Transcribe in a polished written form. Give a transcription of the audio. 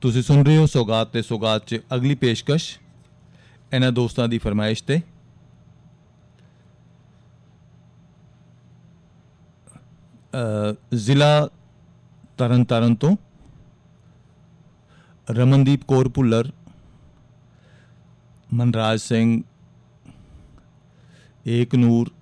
ਤੁਸੀਂ ਸੁਣ ਰਹੇ ਹੋ ਸੌਗਾਤ ਤੇ ਸੌਗਾਤ 'ਚ ਅਗਲੀ ਪੇਸ਼ਕਸ਼ ਇਹਨਾਂ ਦੋਸਤਾਂ ਦੀ ਫਰਮਾਇਸ਼ ਤੇ। ਜ਼ਿਲ੍ਹਾ ਤਰਨ ਤਾਰਨ ਤੋਂ ਰਮਨਦੀਪ ਕੌਰ ਭੁੱਲਰ, ਮਨਰਾਜ ਸਿੰਘ, ਏਕ ਨੂਰ,